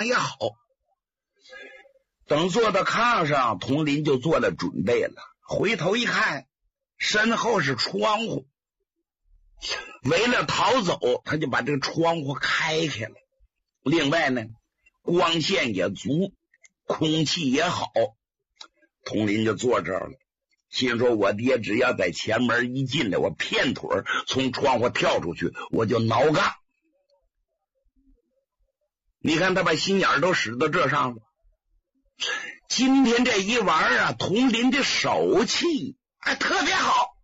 也好。等坐到炕上，佟林就做了准备了，回头一看，身后是窗户，为了逃走，他就把这个窗户开开了。另外呢，光线也足，空气也好，佟林就坐这儿了，心说我爹只要在前门一进来，我片腿从窗户跳出去，我就挠杠。你看他把心眼都使到这上了。今天这一玩啊，佟林的手气还特别好。